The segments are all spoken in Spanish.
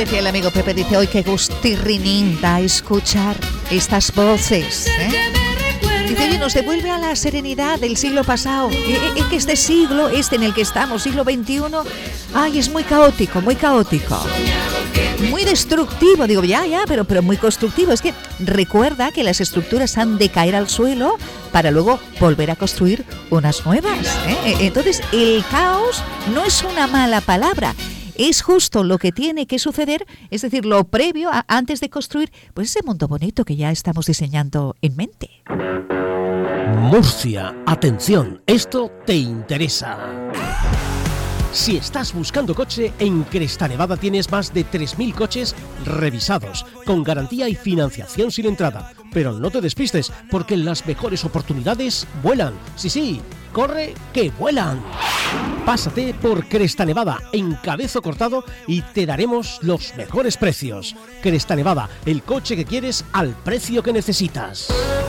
Decía el amigo Pepe, dice, hoy qué gustirrinín da escuchar estas voces, Dice, oye, nos devuelve a la serenidad del siglo pasado. Es que este siglo, en el que estamos, siglo XXI, ay, es muy caótico, muy destructivo. Digo, ya, pero muy constructivo. Es que recuerda que las estructuras han de caer al suelo para luego volver a construir unas nuevas, Entonces, el caos no es una mala palabra. Es justo lo que tiene que suceder, es decir, lo previo antes de construir pues ese mundo bonito que ya estamos diseñando en mente. Murcia, atención, esto te interesa. Si estás buscando coche, en Cresta Nevada tienes más de 3.000 coches revisados, con garantía y financiación sin entrada. Pero no te despistes, porque las mejores oportunidades vuelan. Sí, corre que vuelan. Pásate por Cresta Nevada en Cabezo Cortado y te daremos los mejores precios. Cresta Nevada, el coche que quieres al precio que necesitas.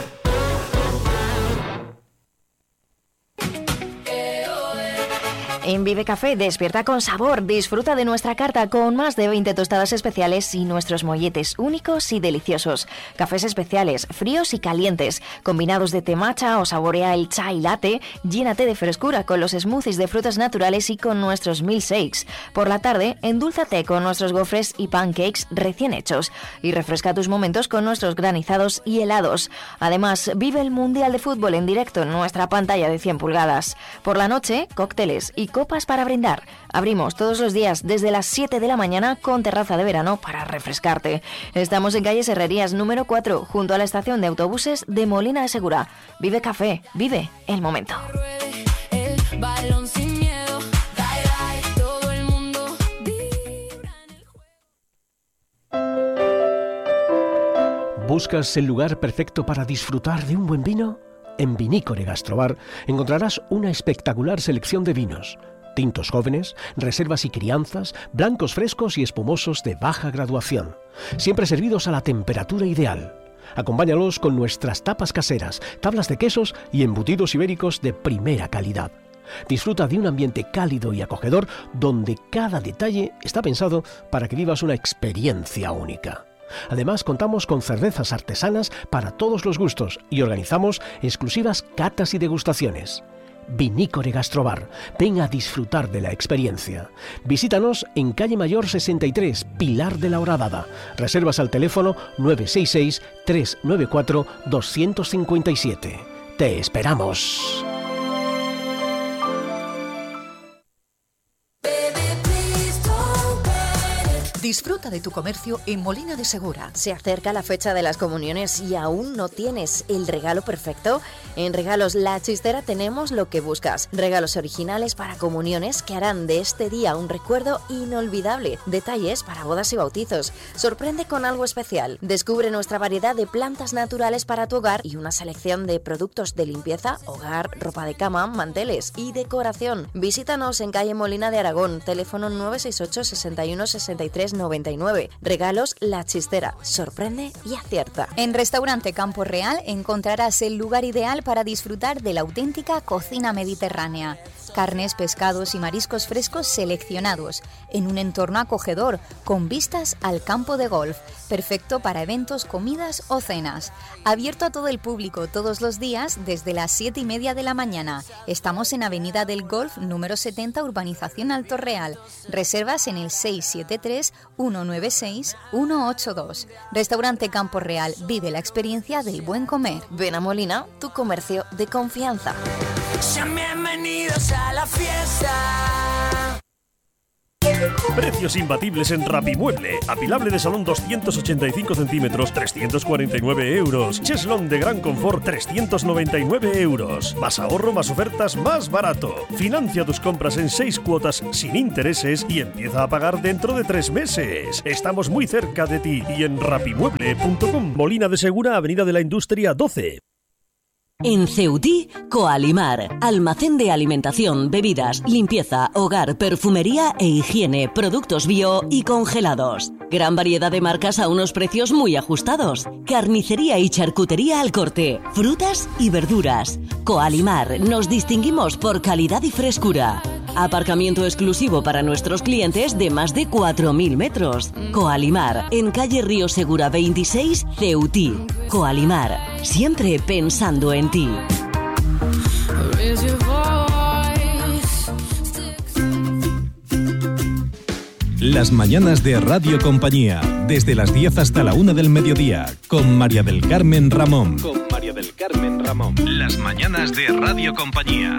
En Vive Café, despierta con sabor, disfruta de nuestra carta con más de 20 tostadas especiales y nuestros molletes únicos y deliciosos. Cafés especiales, fríos y calientes, combinados de té matcha o saborea el chai latte, llénate de frescura con los smoothies de frutas naturales y con nuestros milkshakes. Por la tarde, endúlzate con nuestros gofres y pancakes recién hechos y refresca tus momentos con nuestros granizados y helados. Además, vive el Mundial de Fútbol en directo en nuestra pantalla de 100 pulgadas. Por la noche, cócteles y copas para brindar. Abrimos todos los días desde las 7 de la mañana con terraza de verano para refrescarte. Estamos en calle Serrerías número 4, junto a la estación de autobuses de Molina de Segura. Vive Café, vive el momento. ¿Buscas el lugar perfecto para disfrutar de un buen vino? En Vinícore Gastrobar encontrarás una espectacular selección de vinos, tintos jóvenes, reservas y crianzas, blancos frescos y espumosos de baja graduación, siempre servidos a la temperatura ideal. Acompáñalos con nuestras tapas caseras, tablas de quesos y embutidos ibéricos de primera calidad. Disfruta de un ambiente cálido y acogedor donde cada detalle está pensado para que vivas una experiencia única. Además, contamos con cervezas artesanas para todos los gustos y organizamos exclusivas catas y degustaciones. Vinícore Gastrobar, ven a disfrutar de la experiencia. Visítanos en calle Mayor 63, Pilar de la Horadada. Reservas al teléfono 966-394-257. ¡Te esperamos! Disfruta de tu comercio en Molina de Segura. ¿Se acerca la fecha de las comuniones y aún no tienes el regalo perfecto? En Regalos La Chistera tenemos lo que buscas. Regalos originales para comuniones que harán de este día un recuerdo inolvidable. Detalles para bodas y bautizos. Sorprende con algo especial. Descubre nuestra variedad de plantas naturales para tu hogar y una selección de productos de limpieza, hogar, ropa de cama, manteles y decoración. Visítanos en calle Molina de Aragón, teléfono 968 61 63 99. Regalos La Chistera. Sorprende y acierta. En Restaurante Campo Real encontrarás el lugar ideal para disfrutar de la auténtica cocina mediterránea. Carnes, pescados y mariscos frescos seleccionados, en un entorno acogedor, con vistas al campo de golf, perfecto para eventos, comidas o cenas. Abierto a todo el público todos los días desde las 7:30 de la mañana. Estamos en Avenida del Golf, número 70, Urbanización Alto Real. Reservas en el 673-196-182. Restaurante Campo Real, vive la experiencia del buen comer. Ven a Molina, tu comercio de confianza. Sean bienvenidos a la fiesta. Precios imbatibles en Rapimueble. Apilable de salón 285 centímetros, 349 euros. Cheslón de gran confort, 399 euros. Más ahorro, más ofertas, más barato. Financia tus compras en 6 cuotas sin intereses y empieza a pagar dentro de 3 meses. Estamos muy cerca de ti y en rapimueble.com. Molina de Segura, Avenida de la Industria 12. En Ceutí, Coalimar, almacén de alimentación, bebidas, limpieza, hogar, perfumería e higiene, productos bio y congelados. Gran variedad de marcas a unos precios muy ajustados. Carnicería y charcutería al corte, frutas y verduras. Coalimar, nos distinguimos por calidad y frescura. Aparcamiento exclusivo para nuestros clientes de más de 4.000 metros. Coalimar, en calle Río Segura 26, Ceutí. Coalimar, siempre pensando en ti. Las mañanas de Radio Compañía, desde las 10 hasta la 1 del mediodía, con María del Carmen Ramón. Las mañanas de Radio Compañía.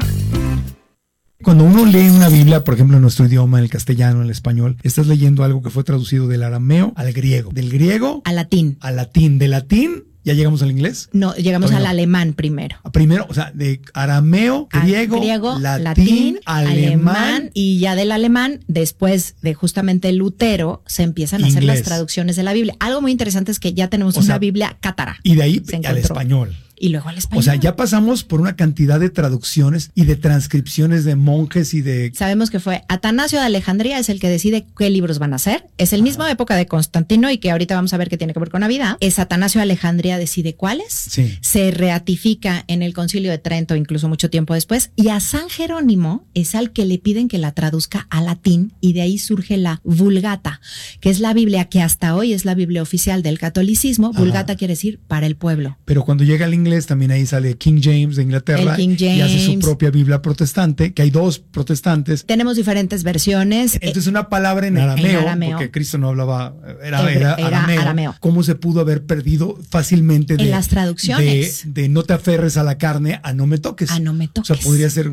Cuando uno lee una Biblia, por ejemplo, en nuestro idioma, en el castellano, en el español, estás leyendo algo que fue traducido del arameo al griego, del griego al latín, de latín. ¿Ya llegamos al inglés? No, llegamos al alemán primero. Primero, o sea, de arameo, griego, latín, alemán. Y ya del alemán, después de justamente Lutero, se empiezan a hacer las traducciones de la Biblia. Algo muy interesante es que ya tenemos una Biblia cátara. Y de ahí al español. Y luego al español. O sea, ya pasamos por una cantidad de traducciones y de transcripciones de monjes y de... Sabemos que fue Atanasio de Alejandría es el que decide qué libros van a hacer. Es el mismo época de Constantino y que ahorita vamos a ver qué tiene que ver con Navidad. Es Atanasio de Alejandría decide cuáles. Sí. Se ratifica en el Concilio de Trento, incluso mucho tiempo después. Y a San Jerónimo es al que le piden que la traduzca a latín y de ahí surge la Vulgata, que es la Biblia que hasta hoy es la Biblia oficial del catolicismo. Vulgata quiere decir para el pueblo. Pero cuando llega el inglés también ahí sale King James de Inglaterra y hace su propia Biblia protestante, que hay dos protestantes. Tenemos diferentes versiones. Entonces una palabra en arameo, porque Cristo no hablaba, era arameo. ¿Cómo se pudo haber perdido fácilmente en las traducciones? De no te aferres a la carne, a no me toques. A no me toques. O sea, podría ser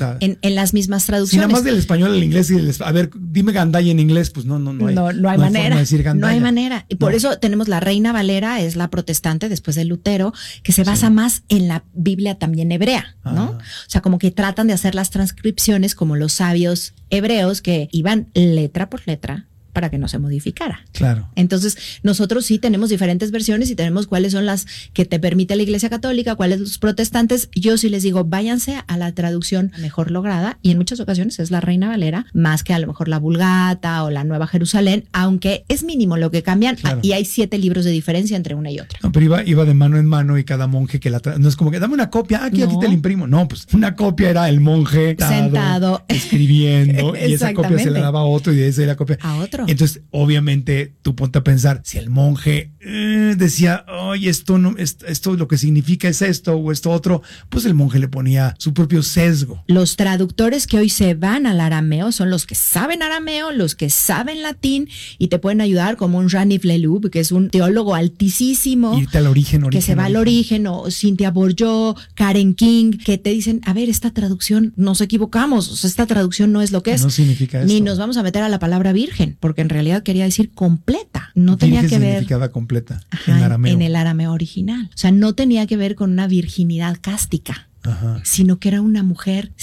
en las mismas traducciones. Si nada más del español al inglés a ver, dime gandaya en inglés, pues no hay manera. De decir gandaya. No hay manera. Y por eso tenemos la Reina Valera, es la protestante después de Lutero, que se basa más en la Biblia también hebrea, ¿no? O sea, como que tratan de hacer las transcripciones como los sabios hebreos que iban letra por letra para que no se modificara. Claro. Entonces, nosotros sí tenemos diferentes versiones y tenemos cuáles son las que te permite la Iglesia Católica, cuáles los protestantes. Yo sí les digo, váyanse a la traducción mejor lograda y en muchas ocasiones es la Reina Valera, más que a lo mejor la Vulgata o la Nueva Jerusalén, aunque es mínimo lo que cambian. Claro. Y hay 7 libros de diferencia entre una y otra. No, pero iba de mano en mano y cada monje que no es como que dame una copia, aquí te la imprimo. No, pues una copia era el monje sentado escribiendo y esa copia se la daba a otro y de esa la copia a otro. Entonces, obviamente, tú ponte a pensar, si el monje decía, oye, esto lo que significa es esto o esto otro, pues el monje le ponía su propio sesgo. Los traductores que hoy se van al arameo son los que saben arameo, los que saben latín y te pueden ayudar, como un Ranif Leloup, que es un teólogo altísimo. Irte al origen. Que se va al origen, o Cynthia Bourgeault, Karen King, que te dicen, a ver, esta traducción, nos equivocamos, o sea, esta traducción no es lo que es. No significa esto. Ni nos vamos a meter a la palabra virgen, porque en realidad quería decir completa. No tenía que ver. Significaba completa. En arameo. En el arameo original. O sea, no tenía que ver con una virginidad cástica. Ajá. Sino que era una mujer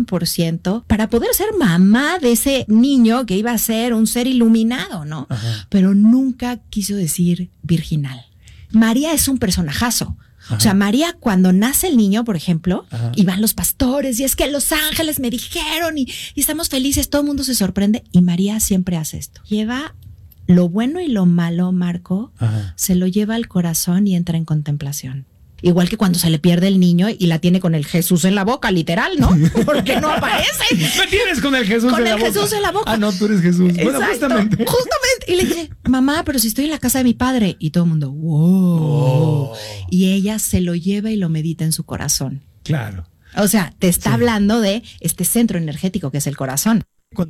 100% para poder ser mamá de ese niño que iba a ser un ser iluminado, ¿no? Ajá. Pero nunca quiso decir virginal. María es un personajazo. Ajá. O sea, María, cuando nace el niño, por ejemplo, Ajá. y van los pastores, y es que los ángeles me dijeron, y estamos felices, todo el mundo se sorprende, y María siempre hace esto. Lleva lo bueno y lo malo, Marco, Ajá. se lo lleva al corazón y entra en contemplación. Igual que cuando se le pierde el niño y la tiene con el Jesús en la boca, literal, ¿no? Porque no aparece. Me tienes con el Jesús en la boca. Con el Jesús en la boca. Ah, no, tú eres Jesús. Exacto, bueno, justamente. Y le dice, mamá, pero si estoy en la casa de mi padre. Y todo el mundo, wow. Y ella se lo lleva y lo medita en su corazón. Claro. O sea, te está hablando de este centro energético que es el corazón.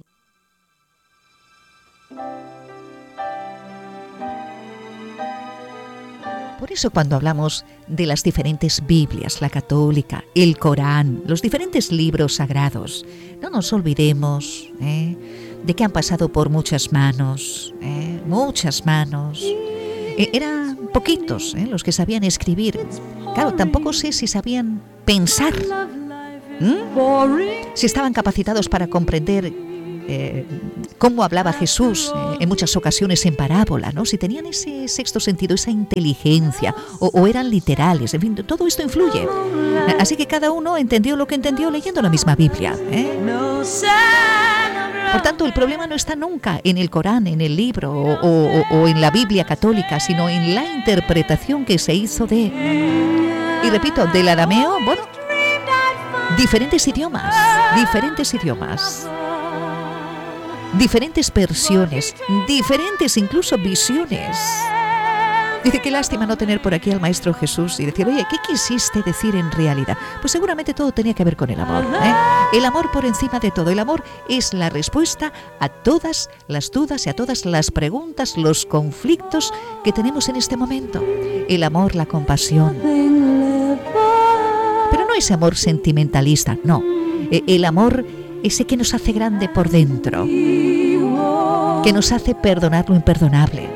Por eso cuando hablamos de las diferentes Biblias, la católica, el Corán, los diferentes libros sagrados, no nos olvidemos de que han pasado por muchas manos. Eran poquitos los que sabían escribir. Claro, tampoco sé si sabían pensar. Si estaban capacitados para comprender cómo hablaba Jesús en muchas ocasiones en parábola, ¿no? Si tenían ese sexto sentido, esa inteligencia, o eran literales, en fin, todo esto influye. Así que cada uno entendió lo que entendió leyendo la misma Biblia. Por tanto, el problema no está nunca en el Corán, en el libro o en la Biblia católica, sino en la interpretación que se hizo y repito, del arameo, bueno, diferentes idiomas. diferentes versiones, diferentes incluso visiones. Dice, qué lástima no tener por aquí al Maestro Jesús y decir, oye, ¿qué quisiste decir en realidad? Pues seguramente todo tenía que ver con el amor, ¿eh? El amor por encima de todo. El amor es la respuesta a todas las dudas y a todas las preguntas, los conflictos que tenemos en este momento. El amor, la compasión. Pero no ese amor sentimentalista, no. El amor, ese que nos hace grande por dentro, que nos hace perdonar lo imperdonable.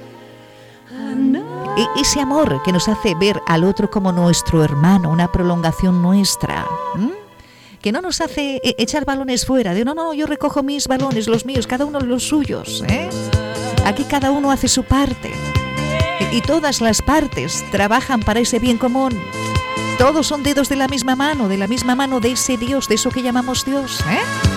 Ese amor que nos hace ver al otro como nuestro hermano, una prolongación nuestra, que no nos hace echar balones fuera, de no, yo recojo mis balones, los míos, cada uno los suyos, ¿eh? Aquí cada uno hace su parte y todas las partes trabajan para ese bien común. Todos son dedos de la misma mano de ese Dios, de eso que llamamos Dios, ¿eh?